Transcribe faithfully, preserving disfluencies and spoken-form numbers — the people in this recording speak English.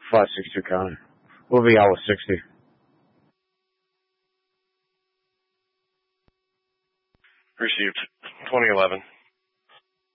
five sixty-two County. We'll be out with sixty. Received. twenty eleven.